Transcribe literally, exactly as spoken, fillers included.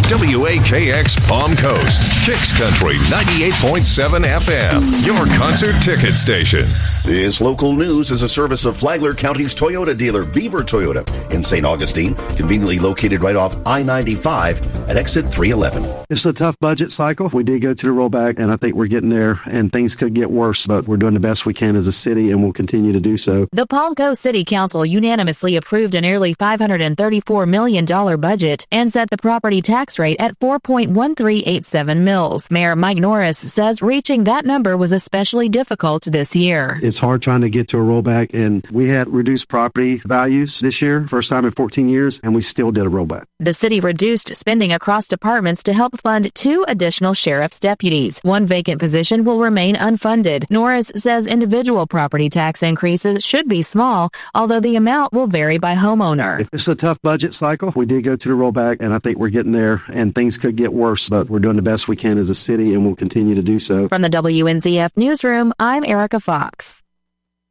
W A K X Palm Coast, Kicks Country ninety-eight point seven F M, your concert ticket station. This local news is a service of Flagler County's Toyota dealer, Beaver Toyota, in Saint Augustine, conveniently located right off I ninety-five at exit three eleven. It's a tough budget cycle. We did go to the rollback, and I think we're getting there, and things could get worse, but we're doing the best we can as a city, and we'll continue to do so. The Palm Coast City Council unanimously approved a nearly five hundred thirty-four million dollars budget and set the property tax rate at four point one three eight seven mils. Mayor Mike Norris says reaching that number was especially difficult this year. It's hard trying to get to a rollback, and we had reduced property values this year, first time in fourteen years, and we still did a rollback. The city reduced spending across departments to help fund two additional sheriff's deputies. One vacant position will remain unfunded. Norris says individual property tax increases should be small, although the amount will vary by homeowner. It's a tough budget cycle. We did go to the rollback, and I think we're getting there, and things could get worse, but we're doing the best we can as a city, and we'll continue to do so. From the W N Z F Newsroom, I'm Erica Fox.